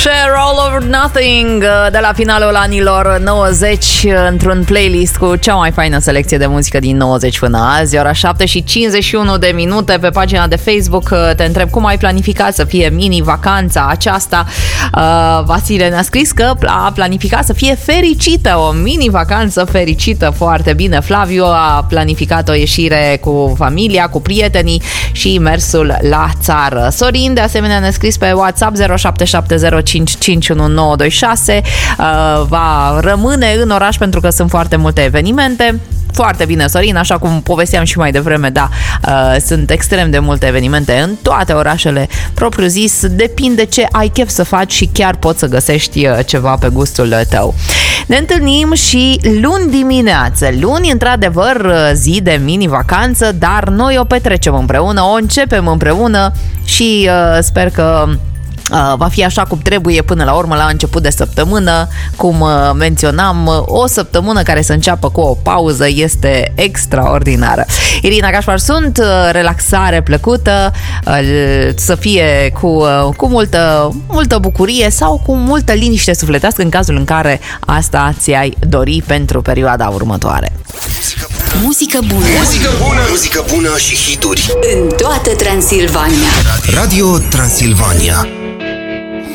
Share All Over Nothing de la finalul anilor 90 într-un playlist cu cea mai faină selecție de muzică din 90 până azi. Ora 7:51 pe pagina de Facebook. Te întreb cum ai planificat să fie mini-vacanța aceasta. Vasile ne-a scris că a planificat să fie fericită, o mini-vacanță fericită, foarte bine. Flaviu a planificat o ieșire cu familia, cu prietenii și mersul la țară. Sorin de asemenea ne-a scris pe WhatsApp 0770551926. Va rămâne în oraș pentru că sunt foarte multe evenimente. Foarte bine, Sorin, așa cum povesteam și mai devreme, da, sunt extrem de multe evenimente în toate orașele propriu zis, depinde ce ai chef să faci și chiar poți să găsești ceva pe gustul tău. Ne întâlnim și luni dimineață. Luni, într-adevăr, zi de mini-vacanță, dar noi o petrecem împreună, o începem împreună și sper că va fi așa cum trebuie până la urmă, la început de săptămână. Cum menționam, o săptămână care să înceapă cu o pauză este extraordinară. Irina Cașpar sunt, relaxare plăcută, să fie cu multă bucurie sau cu multă liniște sufletească în cazul în care asta ți-ai dori pentru perioada următoare. Muzică bună. Muzică bună. Muzică bună și hituri în toată Transilvania. Radio Transilvania.